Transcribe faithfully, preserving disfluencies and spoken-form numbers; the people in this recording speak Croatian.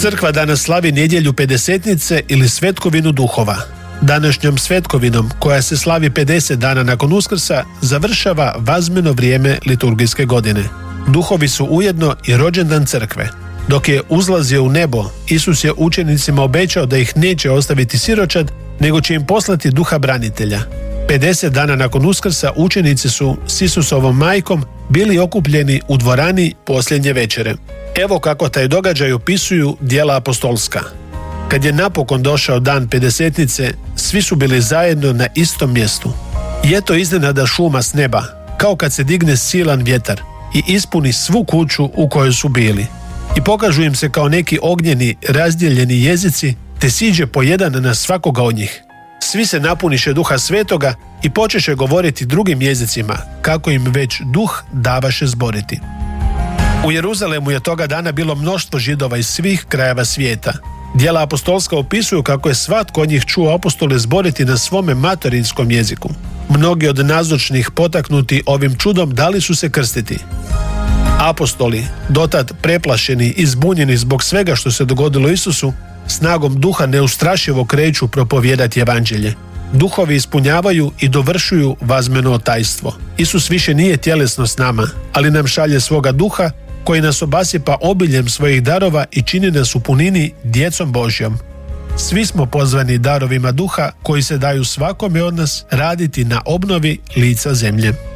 Crkva danas slavi nedjelju Pedesetnice ili Svetkovinu duhova. Današnjom svetkovinom, koja se slavi pedeset dana nakon Uskrsa, završava vazmeno vrijeme liturgijske godine. Duhovi su ujedno i rođendan crkve. Dok je uzlazio u nebo, Isus je učenicima obećao da ih neće ostaviti siročad, nego će im poslati duha branitelja. pedeset dana nakon Uskrsa učenici su s Isusovom majkom bili okupljeni u dvorani posljednje večere. Evo kako taj događaj opisuju djela apostolska. Kad je napokon došao dan Pedesetnice, svi su bili zajedno na istom mjestu. I eto iznenada šuma s neba, kao kad se digne silan vjetar i ispuni svu kuću u kojoj su bili. I pokažu im se kao neki ognjeni, razdjeljeni jezici, te siđe po jedan na svakoga od njih. Svi se napuniše Duha Svetoga i počeše govoriti drugim jezicima, kako im već Duh davaše zboriti. U Jeruzalemu je toga dana bilo mnoštvo Židova iz svih krajeva svijeta. Djela apostolska opisuju kako je svatko od njih čuo apostole zboriti na svome materinskom jeziku. Mnogi od nazočnih potaknuti ovim čudom dali su se krstiti. Apostoli, dotad preplašeni i zbunjeni zbog svega što se dogodilo Isusu, snagom Duha neustrašivo kreću propovijedati evanđelje. Duhovi ispunjavaju i dovršuju vazmeno tajstvo. Isus više nije tjelesno s nama, ali nam šalje svoga Duha koji nas obasipa obiljem svojih darova i čini nas u punini djecom Božjom. Svi smo pozvani darovima Duha koji se daju svakome od nas raditi na obnovi lica zemlje.